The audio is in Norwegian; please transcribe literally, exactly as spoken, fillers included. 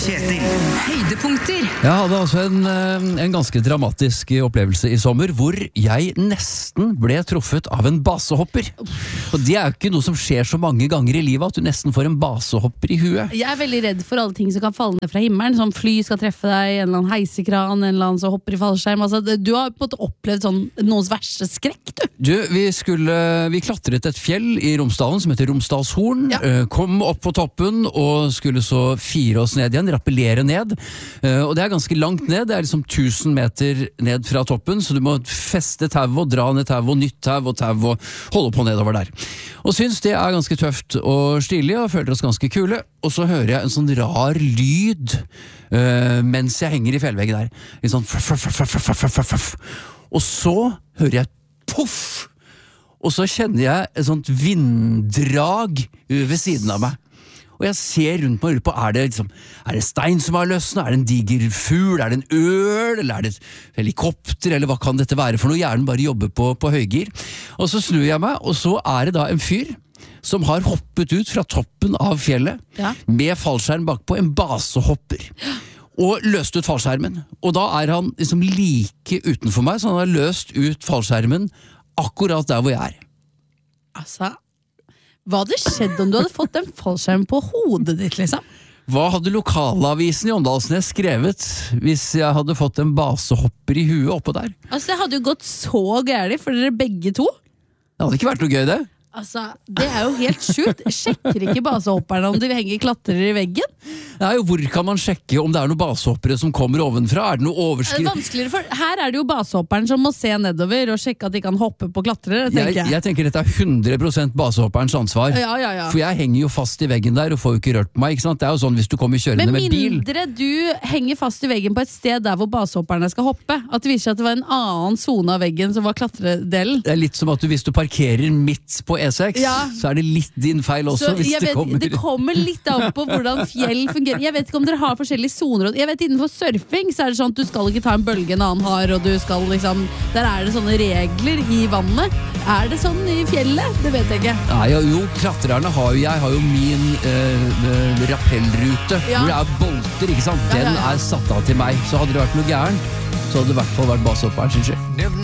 Kjetil. Høydepunkter. Jeg hadde altså en, en ganske dramatisk opplevelse i sommer, hvor jeg nesten ble truffet av en basehopper. Og det er jo ikke noe som skjer så mange ganger i livet, at du nesten får en basehopper i huet. Jeg er veldig redd for alle ting som kan falle ned fra himmelen. Som fly skal treffe deg, en eller annen heisekran, en eller annen som hopper i fallskjerm. Altså, du har på en måte opplevd sånn, noens verste skrekk, du. Du, vi, skulle, vi klatret et fjell i Romsdalen som heter Romsdalshorn, Ja. kom opp på toppen og skulle så fire oss ned igjen, rappellere ned. Og det er ganske langt ned, det er liksom tusen meter ned fra toppen, så du må feste tau og dra ned tau og nytt tau og tau og holde på nedover der. Og syns det er ganske tøft og stilig, og føler oss ganske kule. Og så hører jeg en sånn rar lyd uh, mens jeg henger i fjellveggen der. En sånn f f f f f f f. Og så hører jeg poff! Og så kjenner jeg et sånt vinddrag ved siden av meg. Og jeg ser rundt meg og lurer på, er det, liksom, er det stein som har løsnet? Er det en diger fugl? Er det en øl? Eller er det et helikopter? Eller hva kan dette være for noe? Hjernen bare jobber på, på høygir. Og så snur jeg meg, og så er det da en fyr som har hoppet ut fra toppen av fjellet, Ja. med fallskjerm bakpå, en basehopper. Og løst ut fallskjermen. Og da er han liksom like utenfor meg, så han har løst ut fallskjermen akkurat der hvor jeg er. Altså, hva hadde skjedd om du hadde fått en fallskjerm på hodet ditt, liksom? Hva hadde lokalavisen i Åndalsnes skrevet hvis jeg hadde fått en basehopper i huet oppå der? Altså, det hadde jo gått så gærlig for dere begge to. Det hadde ikke vært noe gøy, det. Altså, det er jo helt sjukt. Sjekker ikke basehopperne om de henger klatrer i veggen? Nei, jo, hvor kan man sjekke om det er noen basehoppere som kommer ovenfra? Er det noe Det er overskrift? vanskeligere for, her er det jo basehopperen som må se nedover og sjekke at de kan hoppe på klatrere, tenker Jeg, jeg. jeg tenker dette er hundre prosent basehopperens ansvar. Ja, ja, ja. For jeg henger jo fast i veggen der og får jo ikke rørt på meg, ikke sant? Det er jo sånn hvis du kommer kjørende Med med bil. mindre du henger fast i veggen på et sted der hvor basehopperne skal hoppe. At det viser seg at det var en annen zone av veggen som var klatredelen. Det er litt som at du, hvis du parkerer midt på E seks, Ja. så er det litt din feil også, Så hvis jeg det vet, kommer. det kommer litt an på hvordan fjell fungerer. Jeg vet ikke om dere har forskjellige soner. Jeg vet Innenfor surfing så er det sånn at du skal ikke ta en bølge en annen har, og du skal liksom, der er det sånne regler i vannet. Er det sånn i fjellet? Det vet jeg ikke. Nei, jo, jo, klatrerne har jo, jeg har jo min eh, eh, rappellrute, Ja. hvor det er bolter, ikke sant? Ja, ja, Den ja. er satt av til meg, så hadde det vært noe gærent, så hadde det i hvert fall vært basehopperen, synes jeg.